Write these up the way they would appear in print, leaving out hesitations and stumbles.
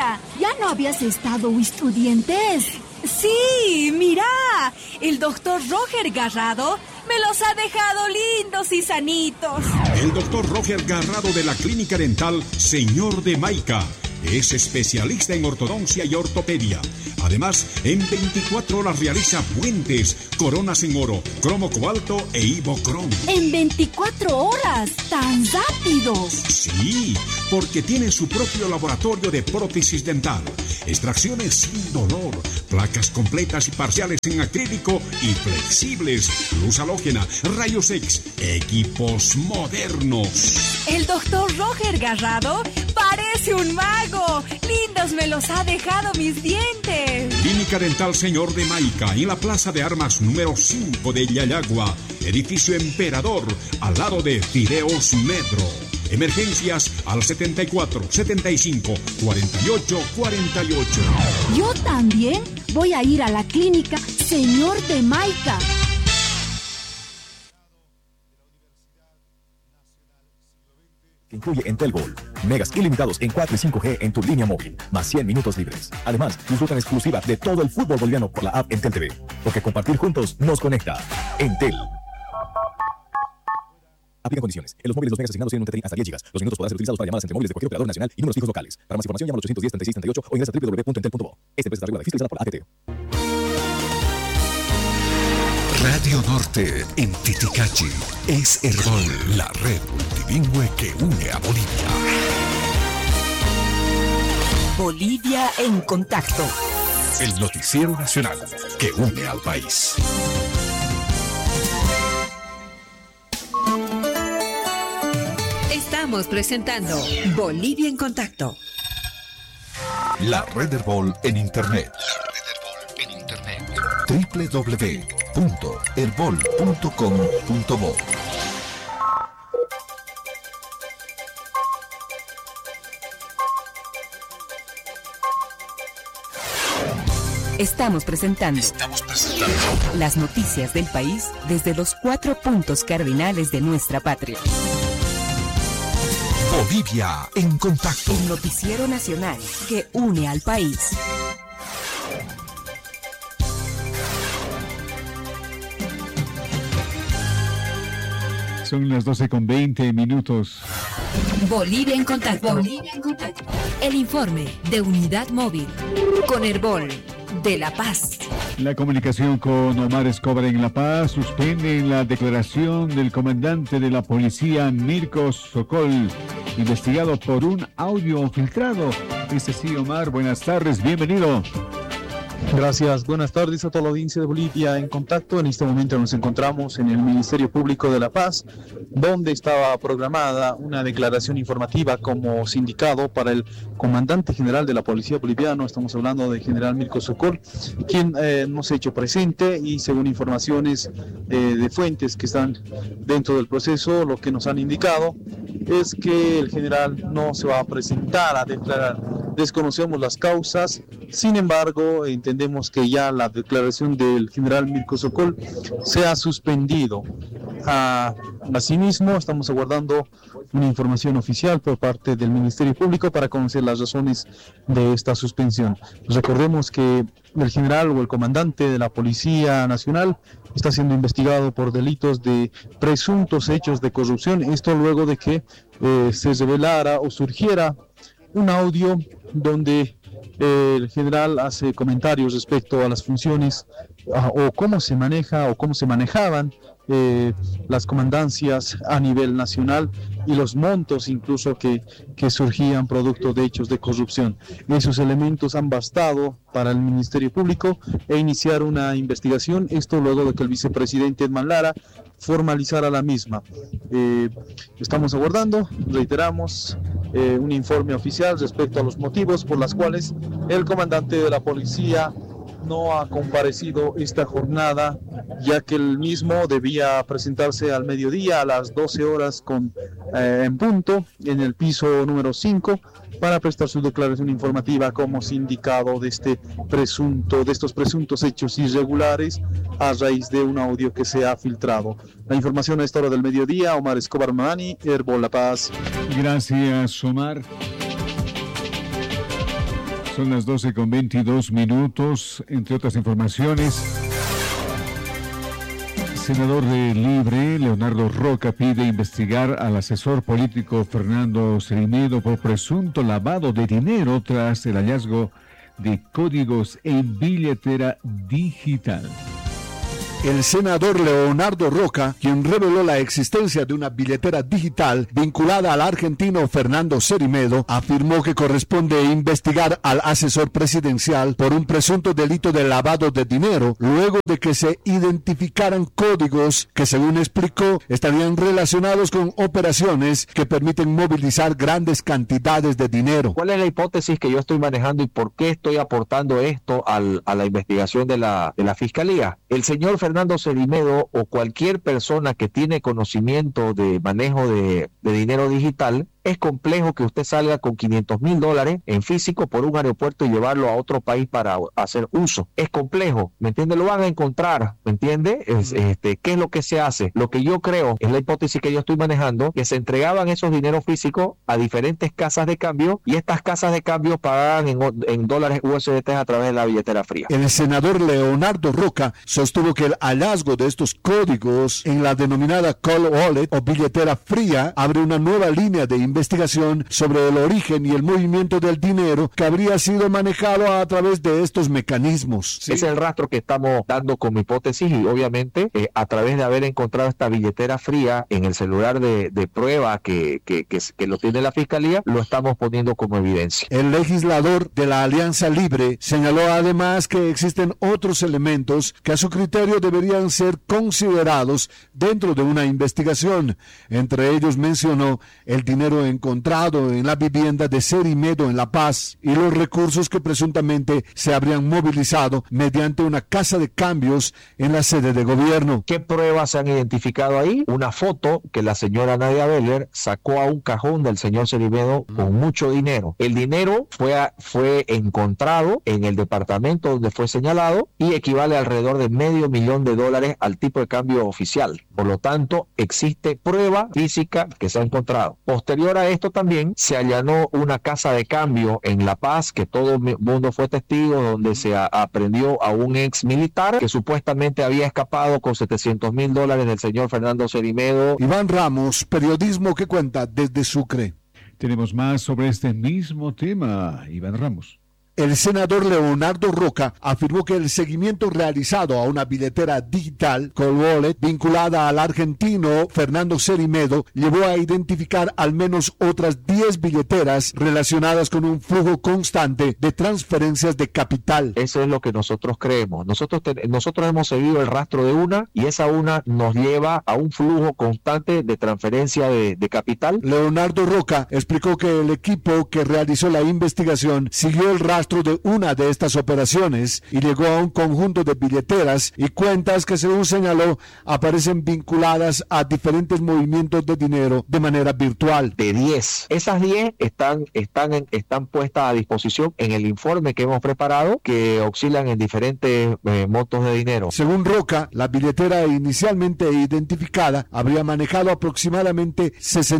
Maika, ¿ya no habías estado estudiantes? Sí, mira, el doctor Roger Garrado me los ha dejado lindos y sanitos. El doctor Roger Garrado de la Clínica Dental Señor de Maika es especialista en ortodoncia y ortopedia. Además, en 24 horas realiza puentes, coronas en oro, cromo cobalto e ibocrom. ¿En 24 horas? ¿Tan rápido? Sí, porque tiene su propio laboratorio de prótesis dental, extracciones sin dolor, placas completas y parciales en acrílico y flexibles, luz halógena, rayos X, equipos modernos. El doctor Roger Garrado parece un mago. Lindos me los ha dejado mis dientes. Clínica Dental Señor de Maika, en la Plaza de Armas número 5 de Yayagua, edificio Emperador, al lado de Fideos Metro. Emergencias al 74 75 48 48. Yo también voy a ir a la Clínica Señor de Maika. Que incluye Entel Gold, megas ilimitados en 4 y 5G en tu línea móvil, más 100 minutos libres. Además, disfruta en exclusiva de todo el fútbol boliviano por la app Entel TV, porque compartir juntos nos conecta. Entel. Aplica condiciones. En los móviles los megas asignados tienen un TTI hasta 10 GB. Los minutos podrán ser utilizados para llamadas entre móviles de cualquier operador nacional y números fijos locales. Para más información llama al 810 36 38 o ingresa a www.entel.bo. Esta empresa está regulada y fiscalizada por ATT. Radio Norte en Titicachi es Herbol, la red multilingüe que une a Bolivia. Bolivia en contacto. El noticiero nacional que une al país. Estamos presentando Bolivia en contacto. La red Herbol en Internet. www.herbol.com.bo. Estamos presentando las noticias del país desde los 4 puntos cardinales de nuestra patria. Bolivia en contacto. El noticiero nacional que une al país. Son las 12:20. Bolivia en contacto. Bolivia en contacto. El informe de Unidad Móvil con Herbol de La Paz. La comunicación con Omar Escobar en La Paz. Suspenden la declaración del comandante de la policía, Mirko Sokol, investigado por un audio filtrado. Dice sí, Omar, buenas tardes, bienvenido. Gracias, buenas tardes a toda la audiencia de Bolivia en contacto. En este momento nos encontramos en el Ministerio Público de La Paz, donde estaba programada una declaración informativa como sindicado para el comandante general de la Policía Boliviana. Estamos hablando de general Mirko Sokol, quien no se ha hecho presente, y según informaciones de fuentes que están dentro del proceso, lo que nos han indicado es que el general no se va a presentar a declarar. Desconocemos las causas, sin embargo, entendemos que ya la declaración del general Mirko Sokol se ha suspendido. Asimismo, estamos aguardando una información oficial por parte del Ministerio Público para conocer las razones de esta suspensión. Recordemos que el general o el comandante de la Policía Nacional está siendo investigado por delitos de presuntos hechos de corrupción. Esto luego de que se revelara o surgiera un audio donde el general hace comentarios respecto a las funciones o cómo se maneja o cómo se manejaban las comandancias a nivel nacional y los montos incluso que surgían producto de hechos de corrupción. Esos elementos han bastado para el Ministerio Público iniciar una investigación, esto luego de que el vicepresidente Edman Lara formalizara la misma. Estamos aguardando, reiteramos, un informe oficial respecto a los motivos por los cuales el comandante de la policía no ha comparecido esta jornada, ya que el mismo debía presentarse al mediodía a las 12 horas en punto en el piso número 5 para prestar su declaración informativa como sindicado de estos presuntos hechos irregulares a raíz de un audio que se ha filtrado. La información a esta hora del mediodía, Omar Escobar Mamani, Herbol La Paz. Gracias, Omar. Son las 12:22. Entre otras informaciones, senador de Libre, Leonardo Roca, pide investigar al asesor político Fernando Cerimedo por presunto lavado de dinero tras el hallazgo de códigos en billetera digital. El senador Leonardo Roca, quien reveló la existencia de una billetera digital vinculada al argentino Fernando Cerimedo, afirmó que corresponde investigar al asesor presidencial por un presunto delito de lavado de dinero, luego de que se identificaran códigos que, según explicó, estarían relacionados con operaciones que permiten movilizar grandes cantidades de dinero. ¿Cuál es la hipótesis que yo estoy manejando y por qué estoy aportando esto a la investigación de la Fiscalía? El señor Fernando Cerimedo o cualquier persona que tiene conocimiento de manejo de dinero digital, es complejo que usted salga con $500,000 en físico por un aeropuerto y llevarlo a otro país para hacer uso. Es complejo, ¿me entiende? Lo van a encontrar, ¿me entiende? ¿Qué es lo que se hace? Lo que yo creo, es la hipótesis que yo estoy manejando, que se entregaban esos dineros físicos a diferentes casas de cambio y estas casas de cambio pagaban en dólares USDT a través de la billetera fría. El senador Leonardo Roca sostuvo que el hallazgo de estos códigos en la denominada Cold Wallet o billetera fría abre una nueva línea de investigación sobre el origen y el movimiento del dinero que habría sido manejado a través de estos mecanismos. ¿Sí? Ese es el rastro que estamos dando como hipótesis y obviamente a través de haber encontrado esta billetera fría en el celular de prueba que lo tiene la Fiscalía, lo estamos poniendo como evidencia. El legislador de la Alianza Libre señaló además que existen otros elementos que a su criterio deberían ser considerados dentro de una investigación. Entre ellos mencionó el dinero encontrado en la vivienda de Cerimedo en La Paz y los recursos que presuntamente se habrían movilizado mediante una casa de cambios en la sede de gobierno. ¿Qué pruebas se han identificado ahí? Una foto que la señora Nadia Beller sacó a un cajón del señor Cerimedo con mucho dinero. El dinero fue encontrado en el departamento donde fue señalado y equivale a alrededor de $500,000 al tipo de cambio oficial. Por lo tanto, existe prueba física que se ha encontrado. Posterior a esto también se allanó una casa de cambio en La Paz, que todo el mundo fue testigo, donde se aprendió a un ex militar que supuestamente había escapado con $700,000 del señor Fernando Cerimedo. Iván Ramos, periodismo que cuenta desde Sucre. Tenemos más sobre este mismo tema, Iván Ramos. El senador Leonardo Roca afirmó que el seguimiento realizado a una billetera digital, Cold Wallet, vinculada al argentino Fernando Cerimedo, llevó a identificar al menos otras 10 billeteras relacionadas con un flujo constante de transferencias de capital. Eso es lo que nosotros creemos. Nosotros hemos seguido el rastro de una y esa una nos lleva a un flujo constante de transferencia de capital. Leonardo Roca explicó que el equipo que realizó la investigación siguió el rastro de una de estas operaciones y llegó a un conjunto de billeteras y cuentas que, según señaló, aparecen vinculadas a diferentes movimientos de dinero de manera virtual. De 10. Esas 10 están puestas a disposición en el informe que hemos preparado, que oscilan en diferentes montos de dinero. Según Roca, la billetera inicialmente identificada habría manejado aproximadamente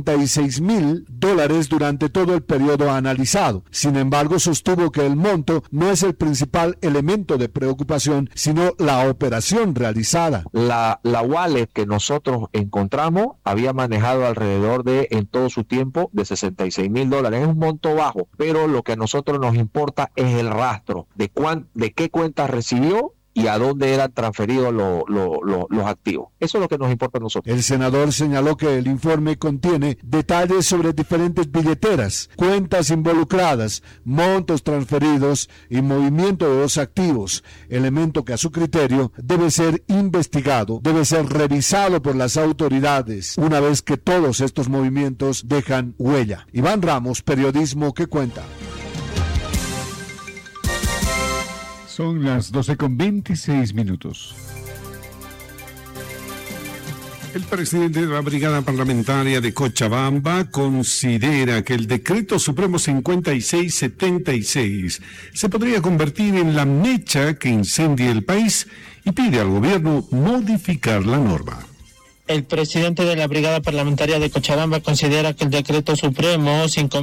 $66,000 durante todo el periodo analizado. Sin embargo, sostuvo que el monto no es el principal elemento de preocupación, sino la operación realizada. La wallet que nosotros encontramos había manejado alrededor de, en todo su tiempo, de $66,000. Es un monto bajo, pero lo que a nosotros nos importa es el rastro de qué cuentas recibió y a dónde eran transferidos los activos. Eso es lo que nos importa a nosotros. El senador señaló que el informe contiene detalles sobre diferentes billeteras, cuentas involucradas, montos transferidos y movimiento de los activos, elemento que a su criterio debe ser investigado, debe ser revisado por las autoridades una vez que todos estos movimientos dejan huella. Iván Ramos, periodismo que cuenta. Son las 12:26. El presidente de la Brigada Parlamentaria de Cochabamba considera que el Decreto Supremo 5676 se podría convertir en la mecha que incendie el país y pide al gobierno modificar la norma. El presidente de la Brigada Parlamentaria de Cochabamba considera que el Decreto Supremo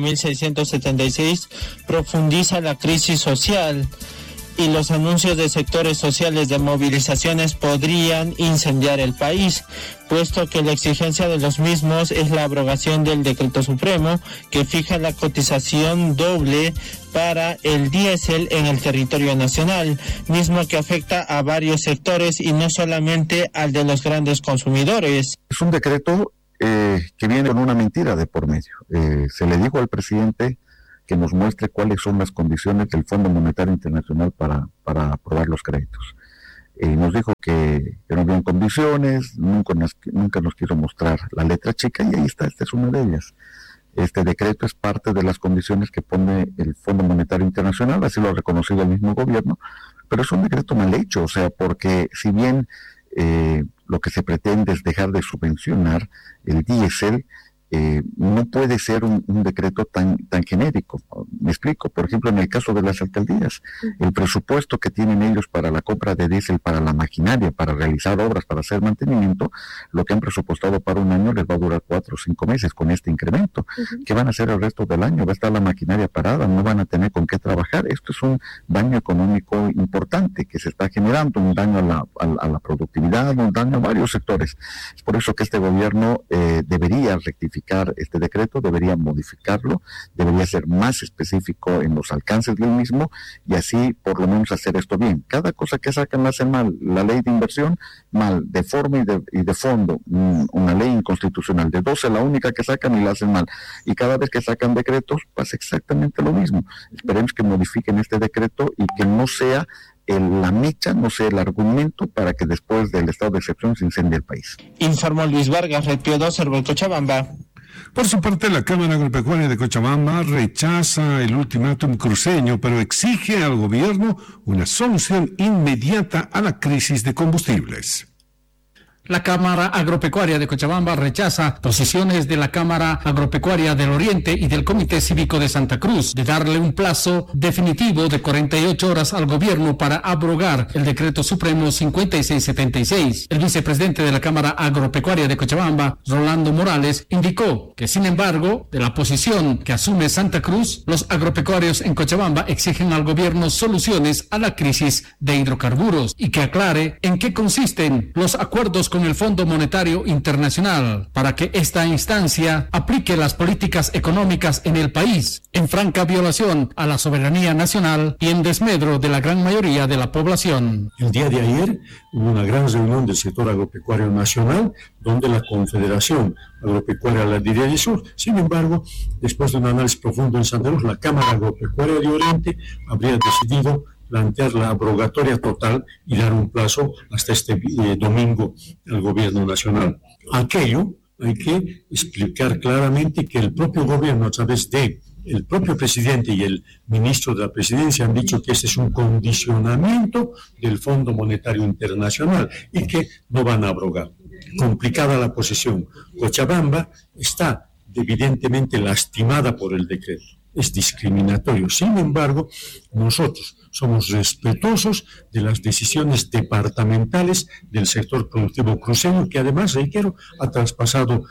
5.676 profundiza la crisis social y los anuncios de sectores sociales de movilizaciones podrían incendiar el país, puesto que la exigencia de los mismos es la abrogación del Decreto Supremo que fija la cotización doble para el diésel en el territorio nacional, mismo que afecta a varios sectores y no solamente al de los grandes consumidores. Es un decreto que viene con una mentira de por medio. Se le dijo al presidente que nos muestre cuáles son las condiciones del Fondo Monetario Internacional para aprobar los créditos. Nos dijo que no habían condiciones, nunca nos quiso mostrar la letra chica, y ahí está, esta es una de ellas. Este decreto es parte de las condiciones que pone el Fondo Monetario Internacional, así lo ha reconocido el mismo gobierno, pero es un decreto mal hecho, o sea, porque si bien lo que se pretende es dejar de subvencionar el diésel, no puede ser un decreto tan genérico. Me explico. Por ejemplo, en el caso de las alcaldías, el presupuesto que tienen ellos para la compra de diésel, para la maquinaria, para realizar obras, para hacer mantenimiento, lo que han presupuestado para un año les va a durar 4 o 5 meses con este incremento. ¿Qué van a hacer el resto del año? Va a estar la maquinaria parada, no van a tener con qué trabajar. Esto es un daño económico importante que se está generando, un daño a la productividad, un daño a varios sectores. Es por eso que este gobierno debería rectificar este decreto, debería modificarlo, debería ser más específico en los alcances del mismo y así por lo menos hacer esto bien. Cada cosa que sacan la hacen mal. La ley de inversión, mal, de forma y de fondo, una ley inconstitucional. De 12 la única que sacan y la hacen mal. Y cada vez que sacan decretos pasa exactamente lo mismo. Esperemos que modifiquen este decreto y que no sea la mecha, no sea el argumento para que después del estado de excepción se incendie el país. Informó Luis Vargas, Red Pío 2, Herbol Cochabamba. Por su parte, la Cámara Agropecuaria de Cochabamba rechaza el ultimátum cruceño, pero exige al gobierno una solución inmediata a la crisis de combustibles. La Cámara Agropecuaria de Cochabamba rechaza posiciones de la Cámara Agropecuaria del Oriente y del Comité Cívico de Santa Cruz de darle un plazo definitivo de 48 horas al gobierno para abrogar el Decreto Supremo 5676. El vicepresidente de la Cámara Agropecuaria de Cochabamba, Rolando Morales, indicó que, sin embargo, de la posición que asume Santa Cruz, los agropecuarios en Cochabamba exigen al gobierno soluciones a la crisis de hidrocarburos y que aclare en qué consisten los acuerdos con el Fondo Monetario Internacional para que esta instancia aplique las políticas económicas en el país en franca violación a la soberanía nacional y en desmedro de la gran mayoría de la población. El día de ayer hubo una gran reunión del sector agropecuario nacional donde la Confederación Agropecuaria la diría del Sur. Sin embargo, después de un análisis profundo en Santa Cruz, la Cámara Agropecuaria de Oriente habría decidido plantear la abrogatoria total y dar un plazo hasta este domingo al gobierno nacional. Aquello hay que explicar claramente que el propio gobierno, a través de el propio presidente y el ministro de la presidencia, han dicho que este es un condicionamiento del Fondo Monetario Internacional y que no van a abrogar. Complicada la posición. Cochabamba está evidentemente lastimada por el decreto. Es discriminatorio. Sin embargo, nosotros somos respetuosos de las decisiones departamentales del sector productivo cruceño, que además, reitero, ha traspasado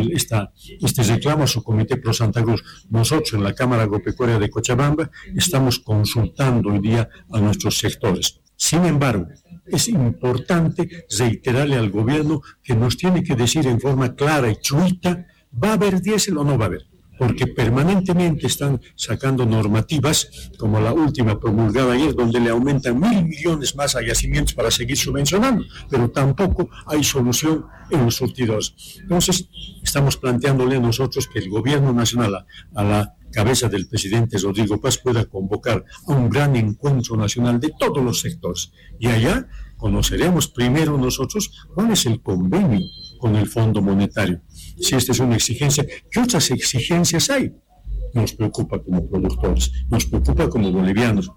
este reclamo a su Comité Pro Santa Cruz. Nosotros en la Cámara Agropecuaria de Cochabamba estamos consultando hoy día a nuestros sectores. Sin embargo, es importante reiterarle al gobierno que nos tiene que decir en forma clara y chuita, ¿va a haber diésel o no va a haber? Porque permanentemente están sacando normativas, como la última promulgada ayer, donde le aumentan 1.000 millones más a yacimientos para seguir subvencionando, pero tampoco hay solución en los surtidores. Entonces, estamos planteándole a nosotros que el gobierno nacional, a la cabeza del presidente Rodrigo Paz, pueda convocar a un gran encuentro nacional de todos los sectores. Y allá conoceremos primero nosotros cuál es el convenio con el Fondo Monetario. Si esta es una exigencia, ¿qué otras exigencias hay? Nos preocupa como productores, nos preocupa como bolivianos.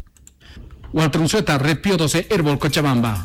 Walter Unzueta, Red Pío 12, Herbol Cochabamba.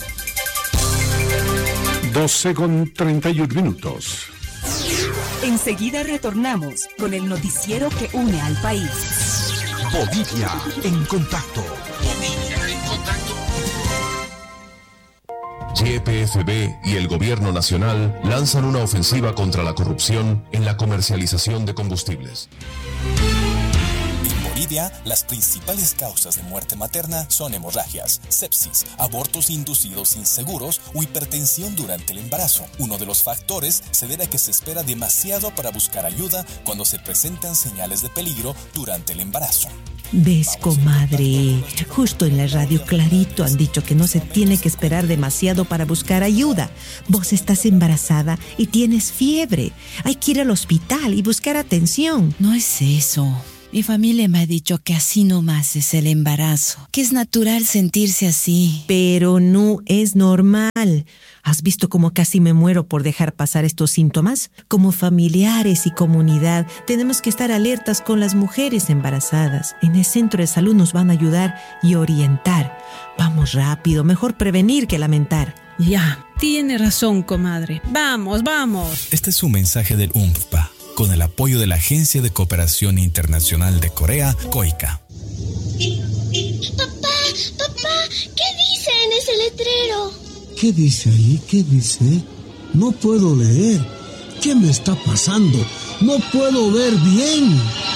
12:31. Enseguida retornamos con el noticiero que une al país. Bolivia en contacto. YPFB y el Gobierno Nacional lanzan una ofensiva contra la corrupción en la comercialización de combustibles. En Bolivia, las principales causas de muerte materna son hemorragias, sepsis, abortos inducidos inseguros o hipertensión durante el embarazo. Uno de los factores se debe a que se espera demasiado para buscar ayuda cuando se presentan señales de peligro durante el embarazo. ¿Ves, comadre? Justo en la radio clarito han dicho que no se tiene que esperar demasiado para buscar ayuda. Vos estás embarazada y tienes fiebre. Hay que ir al hospital y buscar atención. No es eso. Mi familia me ha dicho que así nomás es el embarazo, que es natural sentirse así. Pero no es normal. ¿Has visto cómo casi me muero por dejar pasar estos síntomas? Como familiares y comunidad, tenemos que estar alertas con las mujeres embarazadas. En el centro de salud nos van a ayudar y orientar. Vamos rápido, mejor prevenir que lamentar. Ya, tiene razón, comadre. Vamos, vamos. Este es un mensaje del UNFPA, con el apoyo de la Agencia de Cooperación Internacional de Corea, COICA. Papá, ¿qué dice en ese letrero? ¿Qué dice ahí? ¿Qué dice? No puedo leer. ¿Qué me está pasando? No puedo ver bien.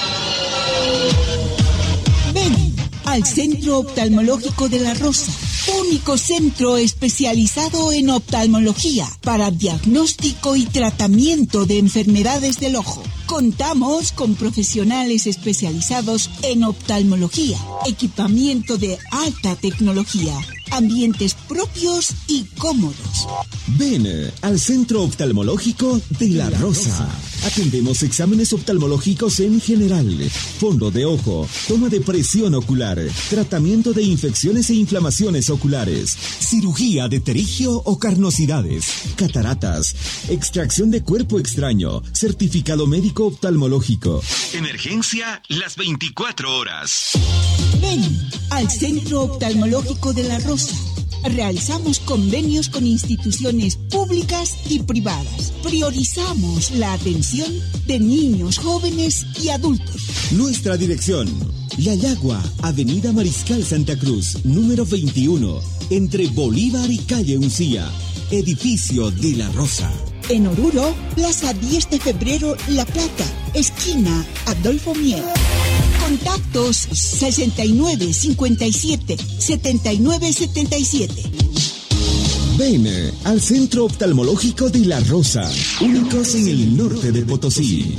Ven al Centro Oftalmológico de La Rosa, único centro especializado en oftalmología para diagnóstico y tratamiento de enfermedades del ojo. Contamos con profesionales especializados en oftalmología, equipamiento de alta tecnología, ambientes propios y cómodos. Ven al Centro Oftalmológico de La Rosa. Atendemos exámenes oftalmológicos en general, fondo de ojo, toma de presión ocular, tratamiento de infecciones e inflamaciones oculares, cirugía de pterigio o carnosidades, cataratas, extracción de cuerpo extraño, certificado médico oftalmológico. Emergencia las 24 horas. Ven al Centro Oftalmológico de La Rosa. Realizamos convenios con instituciones públicas y privadas. Priorizamos la atención de niños, jóvenes y adultos. Nuestra dirección: La Yagua, Avenida Mariscal Santa Cruz, número 21, entre Bolívar y Calle Uncía, edificio de La Rosa. En Oruro, Plaza 10 de Febrero, La Plata, esquina Adolfo Mier. Contactos 69 57 79 77. Ven al Centro Oftalmológico de La Rosa, únicos en el norte de Potosí.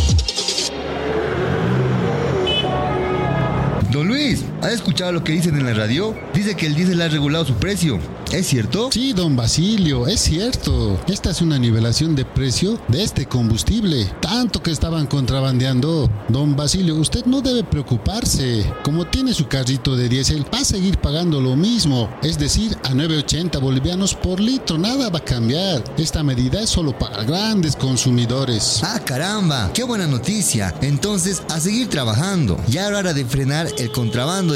Don Luis, ¿ha escuchado lo que dicen en la radio? Dice que el diésel ha regulado su precio. ¿Es cierto? Sí, don Basilio, es cierto. Esta es una nivelación de precio de este combustible. Tanto que estaban contrabandeando. Don Basilio, usted no debe preocuparse. Como tiene su carrito de diésel, va a seguir pagando lo mismo. Es decir, a 9.80 bolivianos por litro. Nada va a cambiar. Esta medida es solo para grandes consumidores. ¡Ah, caramba! ¡Qué buena noticia! Entonces, a seguir trabajando. Ya era hora de frenar el contrabando